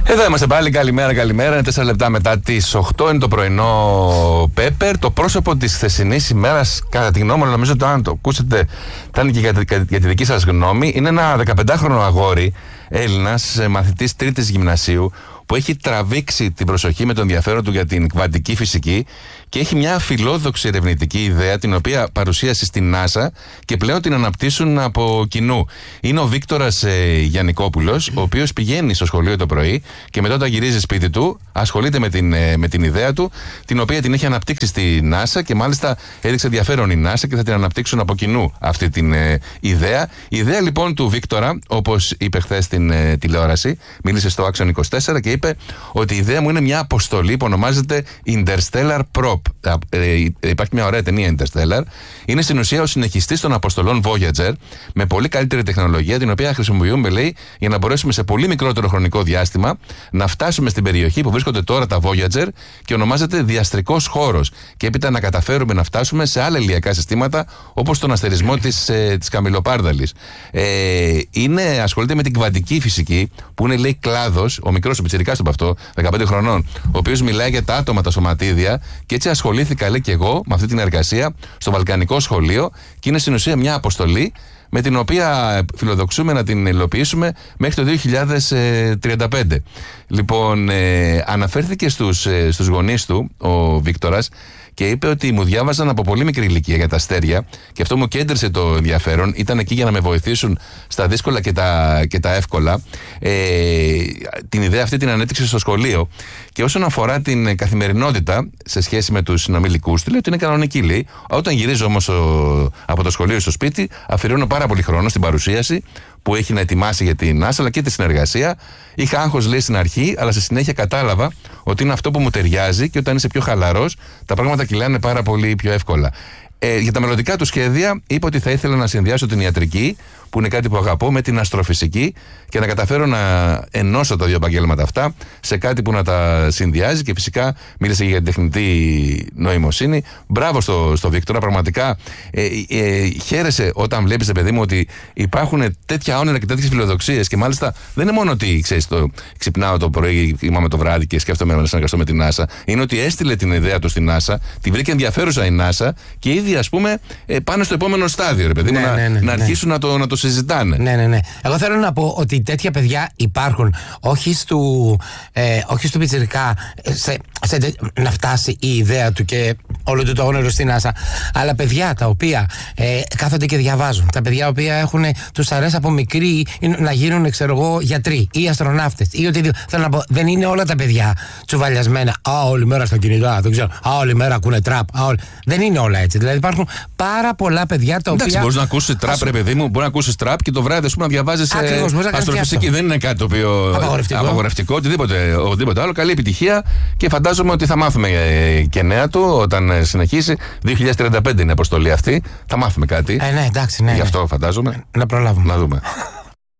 Εδώ είμαστε πάλι. Καλημέρα, καλημέρα. Είναι 4 λεπτά μετά τις 8. Είναι το πρωινό Πέπερ. Το πρόσωπο της χθεσινής ημέρας, κατά τη γνώμη μου, νομίζω ότι αν το ακούσετε, θα είναι και για τη δική σας γνώμη. Είναι ένα 15χρονο αγόρι, Έλληνας, μαθητής τρίτης γυμνασίου, που έχει τραβήξει την προσοχή με το ενδιαφέρον του για την κβαντική φυσική και έχει μια φιλόδοξη ερευνητική ιδέα, την οποία παρουσίασε στην NASA και πλέον την αναπτύσσουν από κοινού. Είναι ο Βίκτορας Γιαννικόπουλος, ο οποίος πηγαίνει στο σχολείο το πρωί και μετά όταν γυρίζει σπίτι του ασχολείται με την ιδέα του, την οποία την έχει αναπτύξει στη NASA και μάλιστα έδειξε ενδιαφέρον η NASA και θα την αναπτύξουν από κοινού αυτή την ιδέα. Η ιδέα λοιπόν του Βίκτορα, όπως είπε χθες στην τηλεόραση, μίλησε στο Action 24 και είπε ότι η ιδέα μου είναι μια αποστολή που ονομάζεται Interstellar Probe. Υπάρχει μια ωραία ταινία Interstellar. Είναι στην ουσία ο συνεχιστής των αποστολών Voyager με πολύ καλύτερη τεχνολογία, την οποία χρησιμοποιούμε, λέει, για να μπορέσουμε σε πολύ μικρότερο χρονικό διάστημα να φτάσουμε στην περιοχή που βρίσκονται τώρα τα Voyager και ονομάζεται διαστρικός χώρος. Και έπειτα να καταφέρουμε να φτάσουμε σε άλλα ηλιακά συστήματα, όπως τον αστερισμό της Καμιλοπάρδαλης. Ασχολείται με την κβαντική φυσική, που είναι, λέει, κλάδος, ο μικρός, ο πιτσιρικάς του από αυτό, 15 χρονών, ο οποίος μιλάει για τα άτομα, τα σωματίδια, και έτσι ασχολήθηκα, λέει, και εγώ με αυτή την εργασία στο Βαλκανικό Σχολείο, και είναι στην ουσία μια αποστολή με την οποία φιλοδοξούμε να την υλοποιήσουμε μέχρι το 2035. Λοιπόν, αναφέρθηκε στους γονείς του ο Βίκτορας και είπε ότι μου διάβαζαν από πολύ μικρή ηλικία για τα αστέρια και αυτό μου κέντρισε το ενδιαφέρον. Ήταν εκεί για να με βοηθήσουν στα δύσκολα και τα εύκολα. Την ιδέα αυτή την ανέτυξε στο σχολείο. Και όσον αφορά την καθημερινότητα σε σχέση με τους συνομιλικούς του, λέει ότι είναι κανονική, λέει. Όταν γυρίζω όμως από το σχολείο στο σπίτι, αφιερώνω πάρα πολύ χρόνο στην παρουσίαση που έχει να ετοιμάσει για την NASA αλλά και τη συνεργασία. Είχα άγχος, λέει, στην αρχή, αλλά στη συνέχεια κατάλαβα ότι είναι αυτό που μου ταιριάζει και όταν είσαι πιο χαλαρός, τα πράγματα κυλάνε πάρα πολύ πιο εύκολα. Για τα μελλοντικά του σχέδια, είπε ότι θα ήθελα να συνδυάσω την ιατρική, που είναι κάτι που αγαπώ, με την αστροφυσική και να καταφέρω να ενώσω τα δύο επαγγέλματα αυτά σε κάτι που να τα συνδυάζει. Και φυσικά μίλησε για την τεχνητή νοημοσύνη. Μπράβο στο Βίκτορα, πραγματικά χαίρεσαι όταν βλέπεις, παιδί μου, ότι υπάρχουν τέτοια όνειρα και τέτοιες φιλοδοξίες. Και μάλιστα δεν είναι μόνο ότι, ξέρεις, ξυπνάω το πρωί, είμαι το βράδυ και σκέφτομαι να συνεργαστώ με την NASA. Είναι ότι έστειλε την ιδέα του στην NASA, τη βρήκε ενδιαφέρουσα η NASA και ήδη, ας πούμε, πάνε στο επόμενο στάδιο, ρε παιδί μου, να αρχίσουν να το συζητάνε. Ναι. Εγώ θέλω να πω ότι τέτοια παιδιά υπάρχουν. Όχι στο πιτσιρικά να φτάσει η ιδέα του και όλο του το όνειρο στην NASA. Αλλά παιδιά τα οποία κάθονται και διαβάζουν. Τα παιδιά τα οποία τους αρέσει από μικροί να γίνουν, ξέρω εγώ, γιατροί ή αστροναύτες ή οτιδήποτε. Θέλω να πω, δεν είναι όλα τα παιδιά τσουβαλιασμένα. Όλη μέρα στα κινητά, δεν ξέρω. Όλη μέρα ακούνε τραπ. Δεν είναι όλα έτσι. Δηλαδή υπάρχουν πάρα πολλά παιδιά τα οποία. Εντάξει, μπορεί να ακούσει τραπ, ρε παιδί μου, μπορεί να ακούσει τραπ και το βράδυ, ας πούμε, να διαβάζει αστροφυσική. Δεν είναι κάτι το οποίο απαγορευτικό, οτιδήποτε άλλο. Καλή επιτυχία και φαντάζομαι ότι θα μάθουμε και νέα του όταν συνεχίσει. 2035 είναι η αποστολή αυτή. Θα μάθουμε κάτι. Ναι, εντάξει, ναι. Γι' αυτό φαντάζομαι. Να προλάβουμε. Να δούμε.